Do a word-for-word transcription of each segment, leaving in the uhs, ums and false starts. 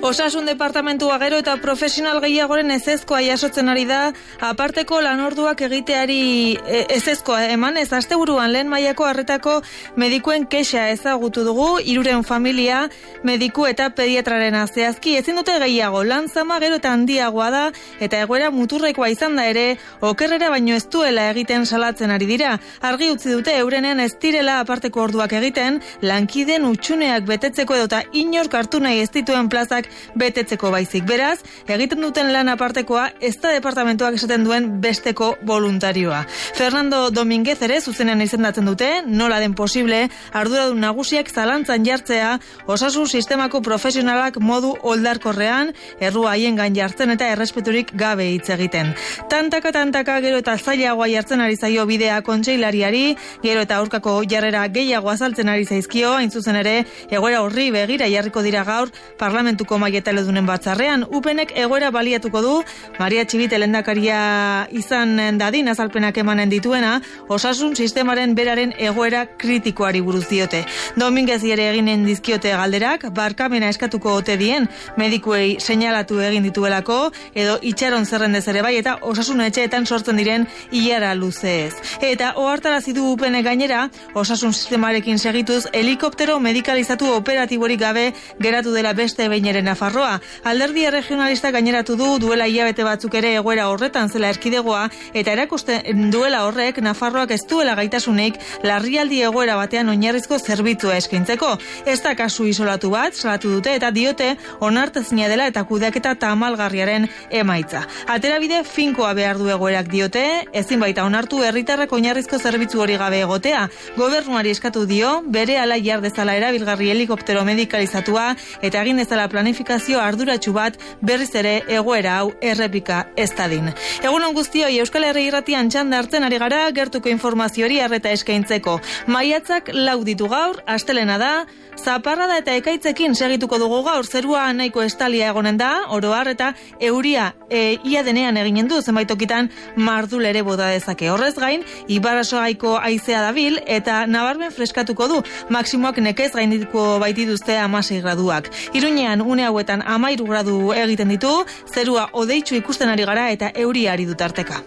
Osasun departamentua gero eta profesional gehiagoren ezezkoa jasotzen ari da, aparteko lanorduak egiteari ezezkoa eman ez asteburuan lehen mailako arretako medikuen kexa ezagutu dugu, hiruren familia, mediku eta pediatraren zehazki ezin dute gehiago, lan zama gero eta handiagoa da, eta egoera muturrekoa izan da ere, okerrera baino ez duela egiten salatzen ari dira. Argi utzi dute eurenean ez direla aparteko orduak egiten, lankiden utxuneak betetzeko edota inork hartu nahi ez dituen plazak betetzeko baizik. Beraz, egiten duten lan apartekoa ez da departamentuak esaten duen besteko voluntarioa. Fernando Dominguez ere zuzenean izendatzen dute, nola den posible, arduradun nagusiak zalantzan jartzea, osasun sistemako profesionalak modu oldarkorrean, errua haiengan jartzen eta errespeturik gabe hitz egiten. Tantaka tantaka gero eta zailagoa jartzen ari zaio bidea kontseilariari, gero eta aurkako jarrera gehiago azaltzen ari zaizkio, hain zuzen ere, egoera horri begira jarriko dira gaur parlamentuko maietaledunen batzarrean. Upenek egoera baliatuko du, Maria Txibite lehendakaria izan dadin azalpenak emanen dituena, osasun sistemaren beraren egoera kritikoari buruz diote. Dominguez ere eginen dizkiote galderak, barkamena eskatuko ote dien, medikuei seinalatu egin dituelako, edo itxaron zerrendez ere bai, eta osasun etxeetan sortzen diren ilara luzeez. Eta ohartarazi du Upenek gainera, osasun sistemarekin segituz, helikoptero medikalizatu operatiborik gabe geratu dela beste behin ere Nafarroa. Alderdi regionalista gaineratu du duela hilabete batzuk ere egoera horretan zela erkidegoa, eta erakusten duela horrek Nafarroak ez duela gaitasunik larrialdi egoera batean oinarrizko zerbitzua eskaintzeko. Ez da kasu isolatu bat, salatu dute eta diote onartezina dela eta kudeaketa tamalgarriaren emaitza. Aterabide finkoa behar du egoerak diote, ezin baita onartu herritarrak oinarrizko zerbitzu hori gabe egotea. Gobernuari eskatu dio, bere ala jar dezala erabilgarri helikoptero medikalizatua eta egin dezala planifikazio arduratsu bat berriz ere egoera hau errepika ez dadin. Egunon guztioi, Euskal Herri Irratian txanda hartzen ari gara gertuko informaziori arreta eskaintzeko. Maiatzak lau ditu gaur, astelena da, zaparrada eta ekaitzekin segituko dugu gaur, zerua nahiko estalia egonen da, oro har eta euria e, ia denean eginen du, zenbaitokitan mardul ere boda dezake. Horrez gain, Ibarrasoaiko haizea dabil eta nabarmen freskatuko du, maksimoak nekez gaindituko baitituzte hamasei graduak. Iruñean une hauetan hamairu gradu egiten ditu, zerua odeitsu ikusten ari gara eta euria ari dutarteka.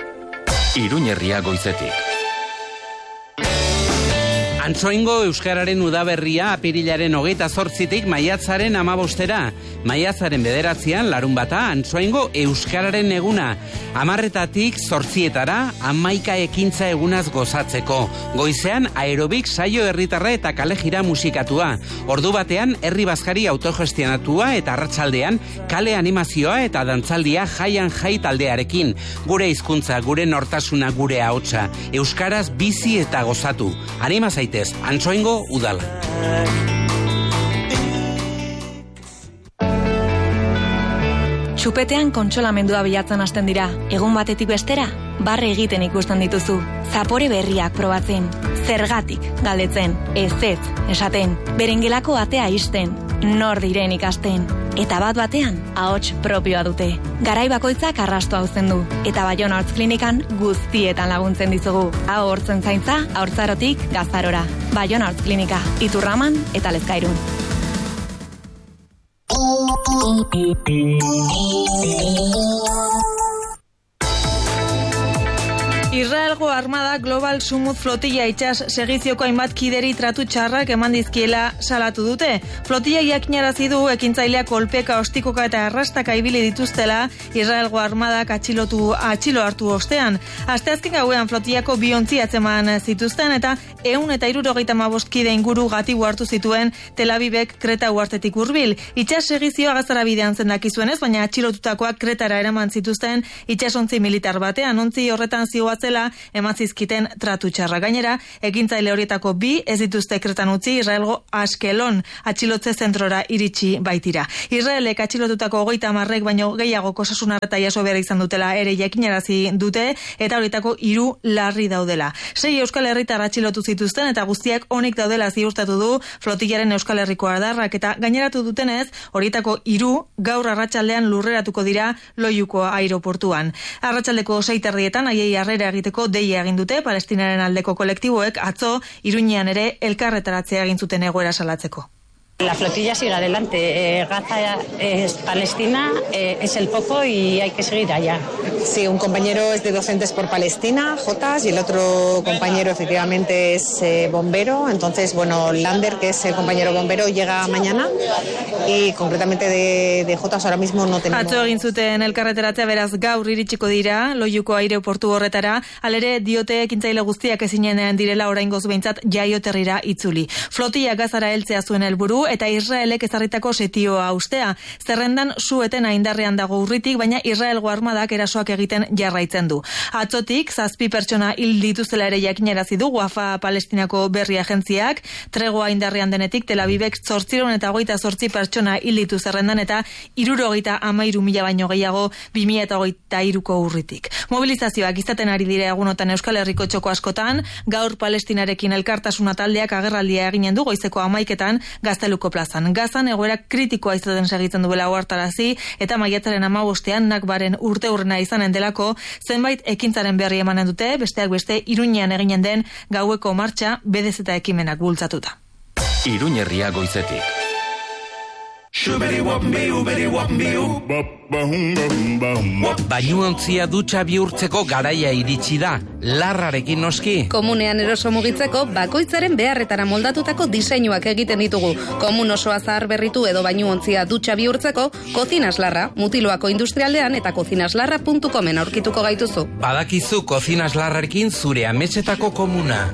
Iruñerria goizetik. Antsoaingo euskararen udaberria apirilaren hogeita zortzitik maiatzaren amabostera. Maiatzaren bederatzean larun bata Antsoaingo euskararen eguna. Amarretatik zortzietara hamaika ekintza egunaz gozatzeko. Goizean aerobik saio herritarra eta kalejira musikatua. Ordu batean herri bazkari autogestionatua eta arratsaldean kale animazioa eta dantzaldia jaian jai taldearekin. Gure hizkuntza, gure nortasuna, gure ahotsa. Euskaraz bizi eta gozatu. Anima zaitez. Antsoaingo udala. Txupetean kontsolamendua bilatzen hasten dira. Egun batetik bestera, barre egiten ikusten dituzu. Zapore berriak probatzen. Zergatik galdetzen. Ez ez esaten. Berengelako atea ixten. Nor diren ikasten. Eta bat batean, ahots propioa dute. Garai bakoitzak arrasto hauzen du. Eta Baiona Hortz Klinikan guztietan laguntzen dizugu. Hau hortzen zaintza, haurtzarotik gazarora. Baiona Hortz Klinika, Iturraman eta Lezkairun. Israelgo armada Global Sumut flotilla itsas segizioko hainbat kideri tratu txarrak eman dizkiela salatu dute. Flotilla jakinarazi du ekintzaileak kolpeka, ostikoka eta arrastaka ibili dituztela Israelgo armadak atxilotu atxilo hartu ostean. Asteazken gauean flotillako bi ontzi atzeman zituzten eta ehun eta hirurogeita hamabost kide inguru gatibu hartu zituen Tel Avivek Kreta uhartetik hurbil. Itsas segizioa Gazara bidean zen dakizuenez, baina atxilotutakoak Kretara eraman zituzten itsasontzi militar batean. Ontzi horretan zihoatzen ematzizkiten tratu txarra. Gainera, ekintzaile horietako bi ez dituzte Kretan utzi, Israelgo Askelon atxilotze zentrora iritsi baitira. Israelek atxilotutako hogeita hamarrek baino gehiago osasun arreta jaso behar izan dutela ere jakinarazi dute eta horietako hiru larri daudela. Sei Euskal Herritar atxilotu zituzten eta guztiak onik daudela ziurtatu du flotillaren Euskal Herriko adarrak eta gaineratu dutenez, horietako hiru gaur arratsaldean lurreratuko dira Loiuko aireportuan. Arratsaldeko sei terdietan haiei harrera egiteko deia egin dute Palestinaren aldeko kolektiboek atzo Iruñean ere elkarretaratzea egin zuten egoera salatzeko. La flotilla sigue adelante. Eh, Gaza es Palestina, eh, es el foco y hay que seguir allá. Sí, un compañero es de Docentes por Palestina, Jotas, y el otro compañero efectivamente es eh, bombero. Entonces, bueno, Lander, que es el compañero bombero, llega mañana y concretamente de, de Jotas ahora mismo no tenemos. Atzo egin zuten elkarreteratzea, beraz gaur iritsiko dira, Loiuko aireportu horretara, alere diote ekintzaile guztiak ezinenean direla oraingoz behintzat jaioterrira itzuli. Flotilla Gazara heltzea zuen helburu eta Israelek ezarritako setioa ustea. Zerrendan su-etena indarrean dago urritik, baina Israelgo armadak erasoak egiten jarraitzen du. Atzotik, zazpi pertsona hil dituzela ere jakinarazi du Wafa Palestinako berri agentziak, tregoa indarrean denetik Tel Avivek zortziron eta hogeita zortzi pertsona hil ditu zerrendan eta hirurogeita hamairu mila baino gehiago bi mila eta hogeita hiruko urritik. Mobilizazioak izaten ari dira egunotan Euskal Herriko txoko askotan, gaur Palestinarekin elkartasuna taldeak agerraldia eginen du goizeko hamaiketan Gazteluko plazan. Gazan egoera kritikoa izaten segitzen duela ohartarazi eta maiatzaren hamabostean Nakbaren urte urrena izanen delako zenbait ekintzaren berri emanen dute, besteak beste Iruñean eginen den gaueko martxa bedez eta ekimenak bultzatuta. Iruñerria goizetik. Bainuontzia dutxa bihurtzeko garaia iritsi da, larrarekin noski. Komunean eroso mugitzeko bakoitzaren beharretara moldatutako diseinuak egiten ditugu. Komun osoa zahar berritu edo bainuontzia dutxa bihurtzeko, Kozinas Larra, Mutiloako industrialdean eta kozinaslarra puntu comen aurkituko gaituzu. Badakizu Kozinas Larrarekin zure ametsetako komuna.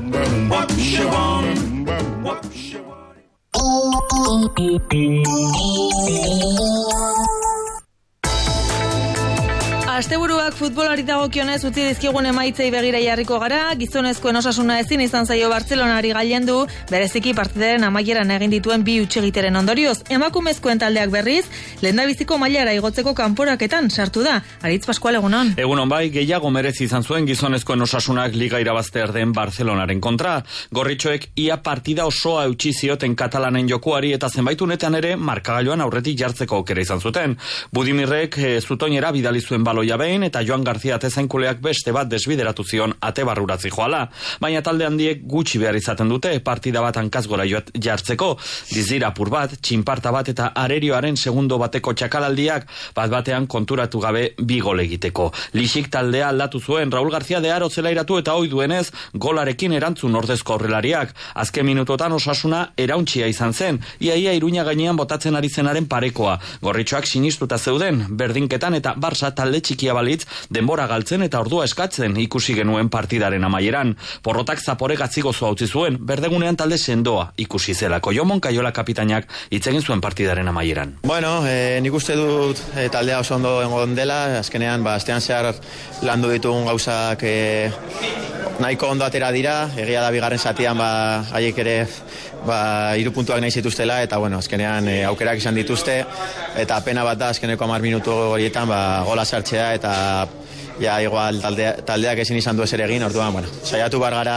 Asteburuak futbolari dagokionez utzi dizkigun emaitzei begira jarriko gara, gizonezkoen osasuna ezin izan zaio Bartzelonari gailendu, bereziki partidaren amaieran egin dituen bi hutsegiteren ondorioz. Emakumezkoen taldeak berriz, lehendabiziko mailara igotzeko kanporaketan sartu da. Aritz Pascual, egunon. Egunon bai, gehiago merezi izan zuen gizonezkoen osasunak liga irabaztear den Bartzelonaren kontra. Gorritxoek ia partida osoa eutsi zioten katalanen jokuari eta zenbaitunetan ere markagailuan aurretik jartzeko aukera izan zuten. Budimirrek e, zutoinera bidali zuen baloia behin eta Joan Garzia atezainkuleak beste bat desbideratu zion ate barruratzi joala. Baina talde handiek gutxi behar izaten dute partida bat hankazgora jartzeko. Dizira apur bat, txinparta bat eta arerioaren segundo bateko txakalaldiak bat batean konturatu gabe bi gol egiteko. Lixik taldea aldatu zuen, Raul Garzia de Aro zelairatu eta ohi duenez golarekin erantzun ordezko aurrelariak. Azken minutotan osasuna erauntxia izan zen, iaia Iruña gainean botatzen ari zenaren parekoa. Gorritxoak sinistuta zeuden, berdinketan eta Barça talde txikia balitz, denbora galtzen eta ordua eskatzen ikusi genuen partidaren amaieran. Porrotak Zapore gatzigozoa utzi zuen, berdegunean talde sendoa ikusi zelako. Jomon Kaiola kapitainak hitz egin zuen partidaren amaieran. Bueno, eh, nik uste dut eh, taldea oso ondo egon dela, azkenean ba, astean zehar landu ditugun gauzak eh, nahiko ondo atera dira, egia da bigarren zatian ba, haiek ere ba, hiru puntuak nahi zituztela eta bueno, azkenean eh, aukerak izan dituzte eta pena bat da azkeneko hamar minutu horietan ba, gola sartzea eta ja igual taldea, taldeak ezin izan du ezer egin, orduan, bueno, saiatu bar gara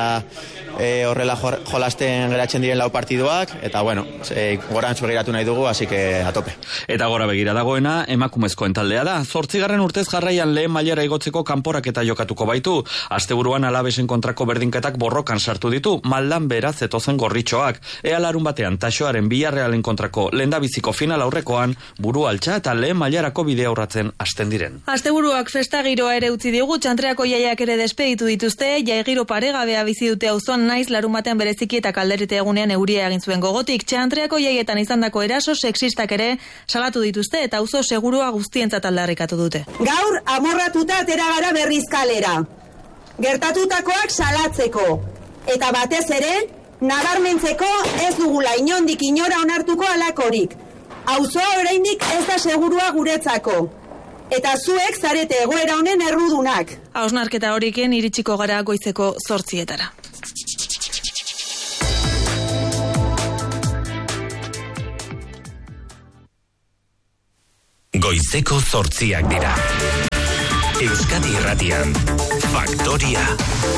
e, horrela jolasten geratzen diren lau partiduak, eta bueno, e, gorantzu begiratu nahi dugu, así que a tope. Eta gora begira dagoena, emakumezkoen taldea da. Zortzigarren urtez jarraian lehen mailara igotzeko kanporak eta jokatuko baitu. Asteburuan Alabesen kontrako berdinketak borrokan sartu ditu, maldan beraz zetozen gorritxoak. Ea larun batean Taxoaren Villarrealen kontrako lehendabiziko final aurrekoan buru altxa eta lehen mailarako bidea aurratzen hasten diren. Asteburuak festa giroa ere utzi digu, Txantreako jaiak ere despeditu dituzte, jai giro paregabea bizi dute auzoan naiz larun batean bereziki eta kalderite egunean euria egin zuen gogotik. Txantreako jaietan izandako eraso sexistak ere salatu dituzte eta auzo segurua guztientzat aldarrikatu dute. Gaur amorratuta atera gara Berrizkalera. Gertatutakoak salatzeko eta batez ere nabarmentzeko ez dugula inondik inora onartuko alakorik. Auzoa oraindik ez da segurua guretzako. Eta zuek zarete egoera honen errudunak. Hausnarketa horiken iritsiko gara goizeko zortzietara. Goizeko zortziak dira. Euskadi Irratian, Faktoria.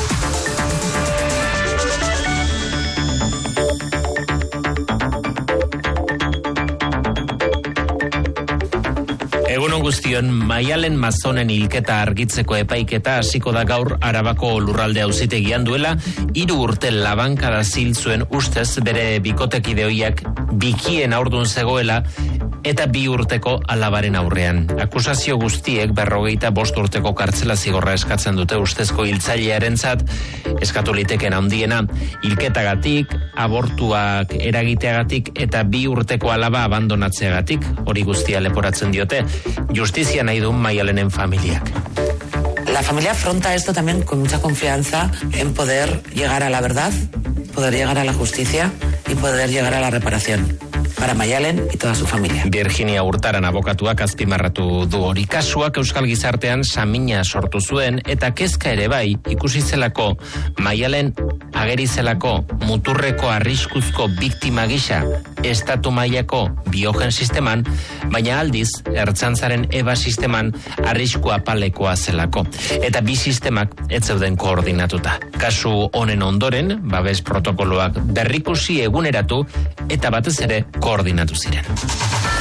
Egunon guztion, Maialen Mazonen hilketa argitzeko epaiketa hasiko da gaur Arabako lurralde auzitegian duela hiru urte labankada zil zuen ustez bere bikotekide ohiak bikien aurdun zegoela eta bi urteko alabaren aurrean. Akusazio guztiek berrogeita bost urteko kartzela zigorra eskatzen dute ustezko hiltzailearentzat, eskatu liteken handiena, hilketagatik, abortuak eragiteagatik eta bi urteko alaba abandonatzeagatik, hori guztia leporatzen diote, justizia nahi du Maialenen familiak. La familia afronta esto también con mucha confianza en poder llegar a la verdad, poder llegar a la justicia y poder llegar a la reparación para Maialen y toda su familia. Virginia Hurtaran abokatuak azpimarratu du hori. Kasuak euskal gizartean samina sortu zuen eta kezka ere bai ikusi zelako Maialen ageri zelako muturreko arriskuzko biktima gisa estatu mailako biogen sisteman, baina aldiz ertzaintzaren eba sisteman arrisku apalekoa zelako. Eta bi sistemak ez zeuden koordinatuta. Kasu honen ondoren, babes protokoloak berrikusi eguneratu eta batez ere koordinatu ziren.